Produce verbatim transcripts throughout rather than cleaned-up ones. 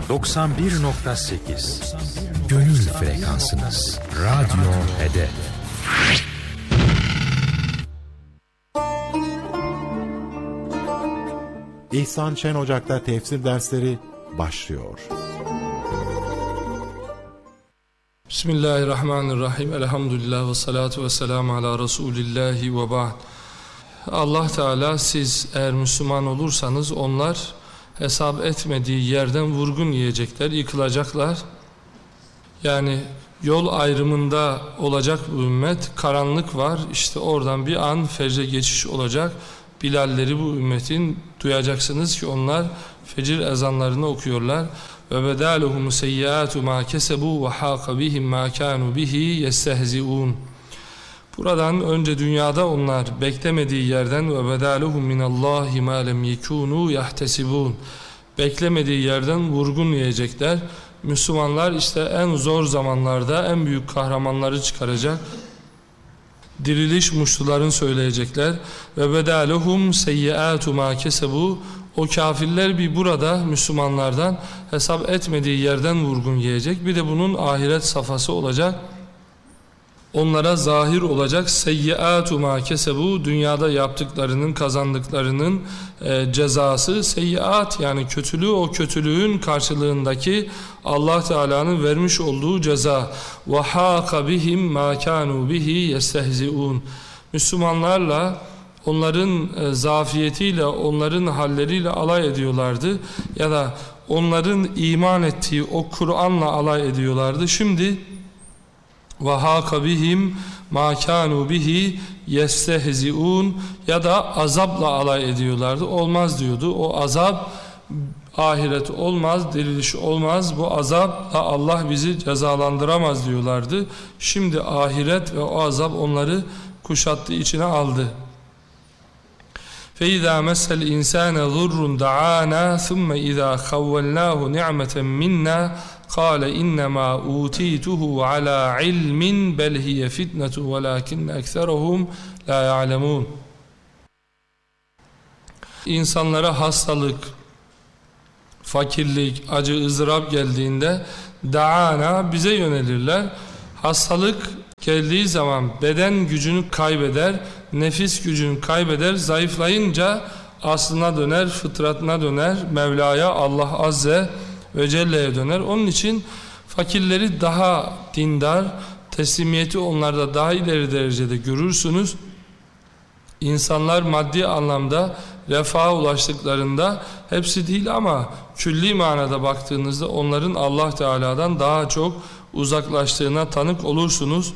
doksan bir nokta sekiz Gönül frekansınız. Radyo Hedef. İhsan Şen Ocak'ta tefsir dersleri başlıyor. Bismillahirrahmanirrahim. Elhamdülillah ve salatu ve selamu ala Resulillahi ve ba'd. Allah Teala, siz eğer Müslüman olursanız onlar hesap etmediği yerden vurgun yiyecekler, yıkılacaklar. Yani yol ayrımında olacak bu ümmet, karanlık var, işte oradan bir an fecre geçiş olacak. Bilalleri bu ümmetin duyacaksınız ki onlar fecir ezanlarını okuyorlar. Ve bedaluhum seyyiatu ma kesebu ve haqa bihim ma kanu bihi yestehziun. Buradan önce dünyada onlar beklemediği yerden ve bedaluhum minallahi ma lem yekunu yahtesibun. Beklemediği yerden vurgun yiyecekler. Müslümanlar işte en zor zamanlarda en büyük kahramanları çıkaracak. Diriliş muştuların söyleyecekler. Ve bedaluhum seyyiatu ma kesebu. O kafirler bir burada Müslümanlardan hesap etmediği yerden vurgun yiyecek. Bir de bunun ahiret safhası olacak. Onlara zahir olacak seyyiatu ma kesebu, dünyada yaptıklarının, kazandıklarının e, cezası. Seyyiat yani kötülüğü, o kötülüğün karşılığındaki Allah Teala'nın vermiş olduğu ceza. Ve haqa bihim ma kanu bihi yestehziun. Müslümanlarla, onların e, zafiyetiyle, onların halleriyle alay ediyorlardı ya da onların iman ettiği o Kur'an'la alay ediyorlardı. Şimdi وَهَاكَ بِهِمْ مَا كَانُوا بِهِ يَسْتَهْزِئُونَ ya da azapla alay ediyorlardı. Olmaz diyordu. O azap, ahiret olmaz, diriliş olmaz. Bu azapla Allah bizi cezalandıramaz diyorlardı. Şimdi ahiret ve o azap onları kuşattı, içine aldı. فَإِذَا مَسَّ الْاِنْسَانَ ضُرٌّ دَعَانَا ثُمَّ إِذَا خَوَّلْنَاهُ نِعْمَةً مِنَّا قال إنما أوتيته على علم بل هي فتنة ولكن أكثرهم لا يعلمون. İnsanlara hastalık, fakirlik, acı, ızdırap geldiğinde daana, bize yönelirler. Hastalık geldiği zaman beden gücünü kaybeder, nefis gücünü kaybeder, zayıflayınca aslına döner, fıtratına döner, Mevla'ya, Allah Azze ve Celle'ye döner. Onun için fakirleri daha dindar, teslimiyeti onlarda daha ileri derecede görürsünüz. İnsanlar maddi anlamda refaha ulaştıklarında, hepsi değil ama külli manada baktığınızda onların Allah Teala'dan daha çok uzaklaştığına tanık olursunuz.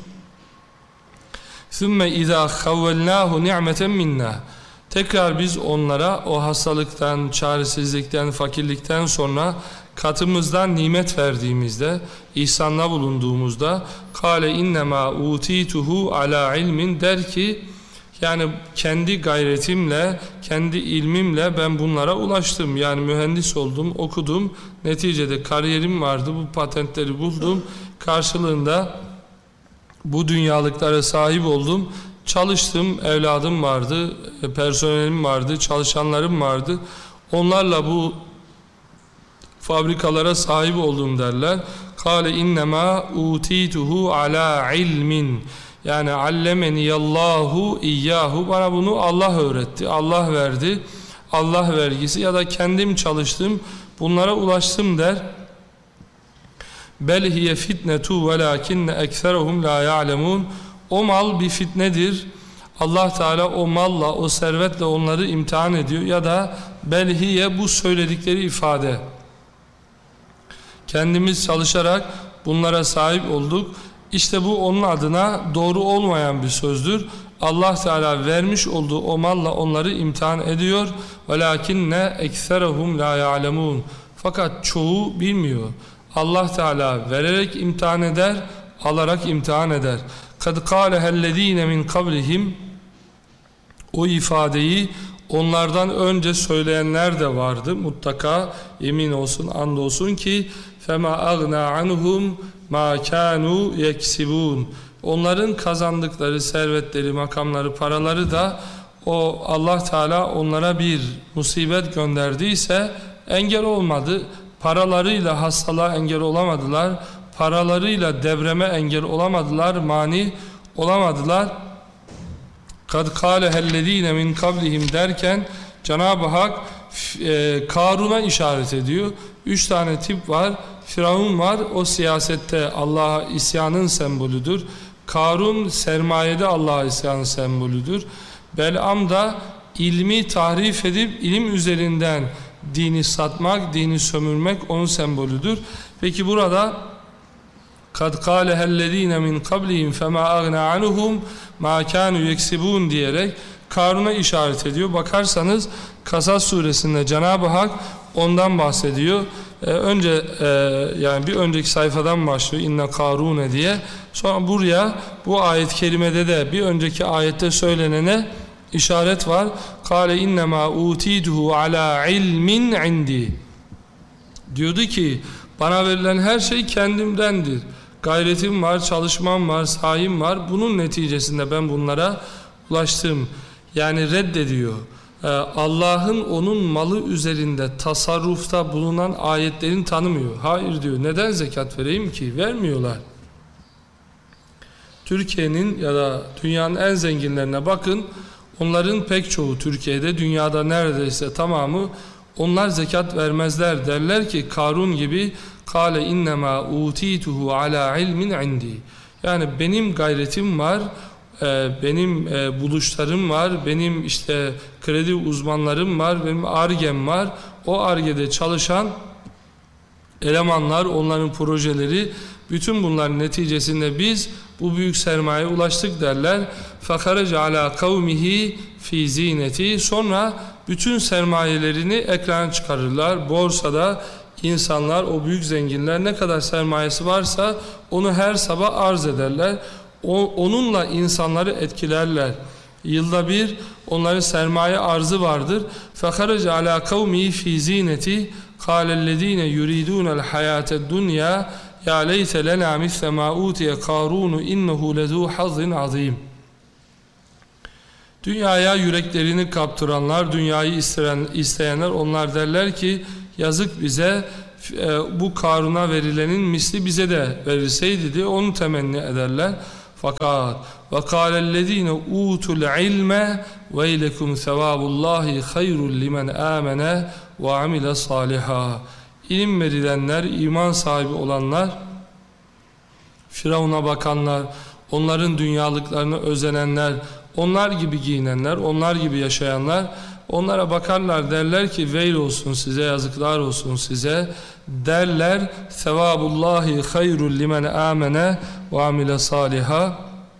ثُمَّ اِذَا خَوَّلْنَاهُ نِعْمَةً مِنَّا. Tekrar biz onlara o hastalıktan, çaresizlikten, fakirlikten sonra katımızdan nimet verdiğimizde, ihsanda bulunduğumuzda kâle innemâ utîtuhu alâ ilmin, der ki yani kendi gayretimle, kendi ilmimle ben bunlara ulaştım. Yani mühendis oldum, okudum, neticede kariyerim vardı, bu patentleri buldum, karşılığında bu dünyalıklara sahip oldum. Çalıştım, evladım vardı, personelim vardı, çalışanlarım vardı. Onlarla bu fabrikalara sahip oldum derler. Kâle innemâ utîtuhu alâ ilmin. Yani allemeniyallahu iyyahu, bana bunu Allah öğretti, Allah verdi. Allah vergisi ya da kendim çalıştım, bunlara ulaştım der. Bel hiye fitnetu velakinne ekseruhum la ya'lemun. O mal bir fitnedir. Allah Teala o malla, o servetle onları imtihan ediyor. Ya da belhiye, bu söyledikleri ifade. Kendimiz çalışarak bunlara sahip olduk. İşte bu onun adına doğru olmayan bir sözdür. Allah Teala vermiş olduğu o malla onları imtihan ediyor. Velakinne ekseruhum la ya'lemun. Fakat çoğu bilmiyor. Allah Teala vererek imtihan eder, alarak imtihan eder. قَدْ قَالَهَا الَّذ۪ينَ مِنْ قَبْلِهِمْ. O ifadeyi onlardan önce söyleyenler de vardı. Mutlaka emin olsun, andolsun ki فَمَا أَغْنَا عَنْهُمْ مَا كَانُوا يَكْسِبُونَ. Onların kazandıkları servetleri, makamları, paraları da o Allah Teala onlara bir musibet gönderdiyse engel olmadı. Paralarıyla hastalığa engel olamadılar. Paralarıyla devreme engel olamadılar. Mani olamadılar. Kad kâlehellezîne min kablihim derken Cenab-ı Hak e, Karun'a işaret ediyor. Üç tane tip var. Firavun var. O siyasette Allah'a isyanın sembolüdür. Karun sermayede Allah'a isyanın sembolüdür. Belam da ilmi tahrif edip ilim üzerinden dini satmak, dini sömürmek onun sembolüdür. Peki burada kad kâlehellezîne min kablihim femâ agnâ anhum mâ kânû yeksibûn diyerek Karun'a işaret ediyor. Bakarsanız Kasas suresinde Cenab-ı Hak ondan bahsediyor. Ee, önce e, yani bir önceki sayfadan başlıyor inne Karune diye. Sonra buraya bu ayet-i kerimede de bir önceki ayette söylenene işaret var. Kâle innemâ utiduhu alâ ilmin indi. Diyordu ki bana verilen her şey kendimdendir. Gayretim var, çalışmam var, sahim var. Bunun neticesinde ben bunlara ulaştım. Yani reddediyor. Ee, Allah'ın onun malı üzerinde tasarrufta bulunan ayetlerini tanımıyor. Hayır diyor. Neden zekat vereyim ki? Vermiyorlar. Türkiye'nin ya da dünyanın en zenginlerine bakın. Onların pek çoğu Türkiye'de, dünyada neredeyse tamamı onlar zekat vermezler. Derler ki Karun gibi kâle innemâ utîtuhu alâ ilmin indi. Yani benim gayretim var, benim buluşlarım var, benim işte kredi uzmanlarım var, benim Ar-Ge'm var. O Ar-Ge'de çalışan elemanlar, onların projeleri, bütün bunların neticesinde biz bu büyük sermayeye ulaştık derler. فَخَرَجَ عَلَى قَوْمِهِ فِي زِينَةِ Sonra bütün sermayelerini ekrana çıkarırlar. Borsada insanlar, o büyük zenginler ne kadar sermayesi varsa onu her sabah arz ederler. O, onunla insanları etkilerler. Yılda bir onların sermaye arzı vardır. فَخَرَجَ عَلَى قَوْمِهِ فِي زِينَةِ قَالَ الَّذ۪ينَ يُرِيدُونَ الْحَيَاةَ الدُّنْيَا يَا لَيْتَ لَنَا مِثْلَ مَا اُوتِيَ قَارُونُ اِنَّهُ لَذُو حَظٍ عَظِيمٍ Dünyaya yüreklerini kaptıranlar, dünyayı isteyen, isteyenler onlar derler ki yazık bize, e, bu Karun'a verilenin misli bize de verilseydi diye onu temenni ederler. Fakat وَقَالَ الَّذ۪ينَ اُوتُوا الْعِلْمَ وَاِلَكُمْ ثَوَابُ اللّٰهِ خَيْرٌ لِمَنْ آمَنَ وَعَمِلَ صَالِحًا İlim verilenler, iman sahibi olanlar, Firavun'a bakanlar, onların dünyalıklarına özenenler, onlar gibi giyinenler, onlar gibi yaşayanlar, onlara bakarlar derler ki veil olsun size, yazıklar olsun size derler. Sevabullahi hayrul limen amene ve amile saliha.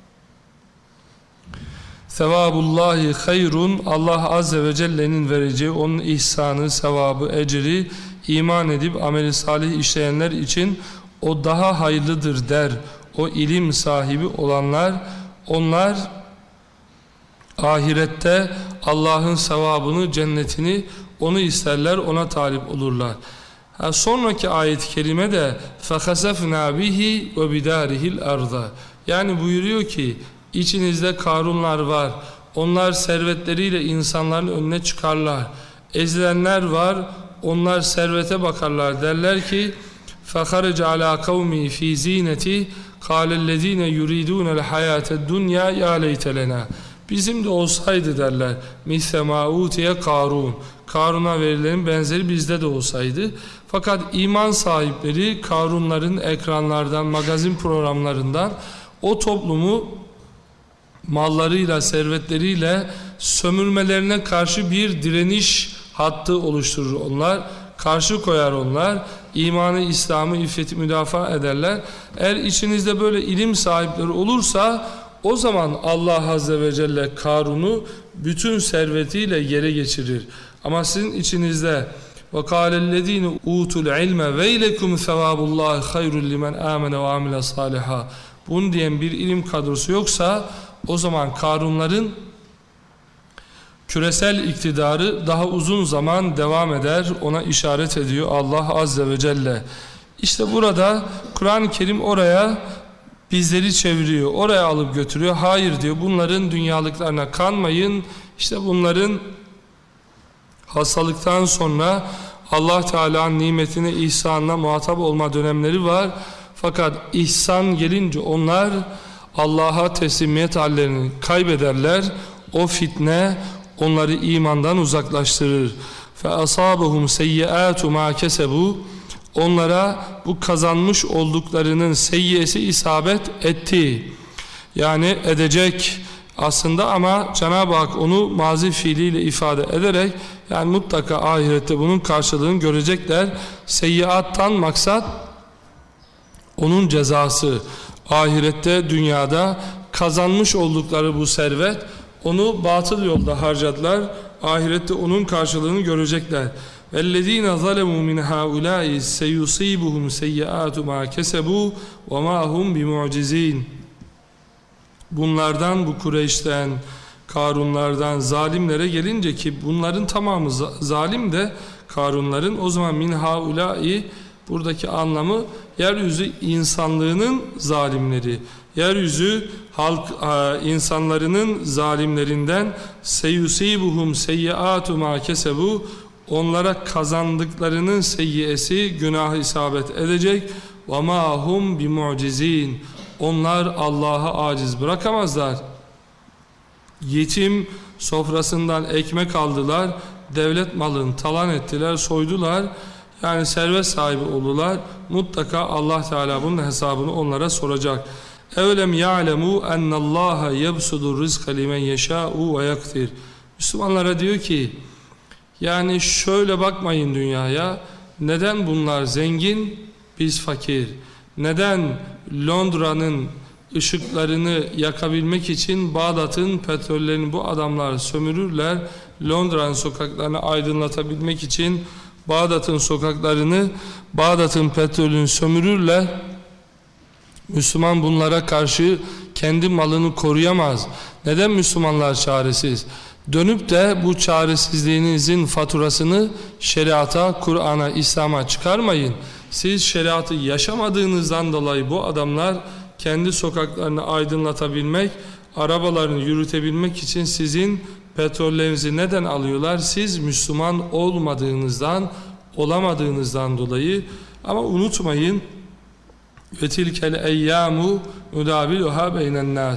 Sevabullahi hayrun, Allah azze ve celle'nin vereceği onun ihsanı, sevabı, ecri, iman edip ameli salih işleyenler için o daha hayırlıdır der. O ilim sahibi olanlar, onlar ahirette Allah'ın sevabını, cennetini onu isterler, ona talip olurlar. Ha, sonraki ayet-i kerime de فَخَسَفْنَا بِهِ وَبِدَارِهِ الْاَرْضَ Yani buyuruyor ki içinizde Karunlar var. Onlar servetleriyle insanların önüne çıkarlar. Ezilenler var. Onlar servete bakarlar. Derler ki فَخَرَجَ عَلَى قَوْمِهِ ف۪ي زِينَةِ قَالَ الَّذ۪ينَ يُرِيدُونَ الْحَيَاةَ الدُّنْيَا يَا لَيْتَ لَنَا Bizim de olsaydı derler. مِثَّ مَا اُوتِيَ Karun. Karun'a verilenin benzeri bizde de olsaydı. Fakat iman sahipleri Karunların ekranlardan, magazin programlarından o toplumu mallarıyla, servetleriyle sömürmelerine karşı bir direniş hattı oluşturur onlar. Karşı koyar onlar. İmanı, İslam'ı, iffeti müdafaa ederler. Eğer içinizde böyle ilim sahipleri olursa o zaman Allah Azze ve Celle Karun'u bütün servetiyle yere geçirir. Ama sizin içinizde وَقَالَ الَّذ۪ينَ اُوتُوا الْعِلْمَ وَيْلَكُمْ ثَوَابُ اللّٰهِ خَيْرٌ لِمَنْ آمَنَ وَعَمِلَ صَالِحًا Bunu diyen bir ilim kadrosu yoksa o zaman Karunların küresel iktidarı daha uzun zaman devam eder. Ona işaret ediyor Allah Azze ve Celle. İşte burada Kur'an-ı Kerim oraya bizleri çeviriyor. Oraya alıp götürüyor. Hayır diyor, bunların dünyalıklarına kanmayın. İşte bunların hastalıktan sonra Allah Teala'nın nimetine, ihsanına muhatap olma dönemleri var. Fakat ihsan gelince onlar Allah'a teslimiyet hallerini kaybederler. O fitne onları imandan uzaklaştırır. فَأَصَابَهُمْ سَيِّئَاتُ مَا كَسَبُوا Onlara bu kazanmış olduklarının seyyiyesi isabet etti. Yani edecek aslında, ama Cenab-ı Hak onu mazi fiiliyle ifade ederek, yani mutlaka ahirette bunun karşılığını görecekler. Seyyiattan maksat onun cezası. Ahirette, dünyada kazanmış oldukları bu servet, onu batıl yolda harcadılar. Ahirette onun karşılığını görecekler. وَالَّذ۪ينَ ظَلَمُوا مِنْ هَؤُلَاءِ سَيُصِيبُهُمْ سَيِّئَاتُ مَا كَسَبُوا وَمَا هُمْ بِمُعْجِز۪ينَ Bunlardan, bu Kureyş'ten, Karunlardan, zalimlere gelince, ki bunların tamamı zalim de Karunların, o zaman min haulai buradaki anlamı yeryüzü insanlığının zalimleri, yeryüzü halk insanlarının zalimlerinden. Seyusibuhum seyyiatu ma kesebu onlara kazandıklarının seyyiyesi, günahı isabet edecek. Ve ma hum bi mu'cizin onlar Allah'a aciz bırakamazlar. Yetim sofrasından ekmek aldılar, devlet malını talan ettiler, soydular. Yani servet sahibi oldular. Mutlaka Allah Teala bunun hesabını onlara soracak. Evlem ya'lemu ennallaha yebsudur rizqa limen yeşâ'u ve yaktir. Müslümanlara diyor ki, yani şöyle bakmayın dünyaya. Neden bunlar zengin, biz fakir? Neden Londra'nın ışıklarını yakabilmek için Bağdat'ın petrollerini bu adamlar sömürürler? Londra'nın sokaklarını aydınlatabilmek için Bağdat'ın sokaklarını, Bağdat'ın petrolünü sömürürler. Müslüman bunlara karşı kendi malını koruyamaz. Neden Müslümanlar çaresiz? Dönüp de bu çaresizliğinizin faturasını şeriata, Kur'an'a, İslam'a çıkarmayın. Siz şeriatı yaşamadığınızdan dolayı bu adamlar kendi sokaklarını aydınlatabilmek, arabalarını yürütebilmek için sizin petrollerinizi neden alıyorlar? Siz Müslüman olmadığınızdan, olamadığınızdan dolayı. Ama unutmayın, ve tilkel eyyamu nudabiluha beynen nas.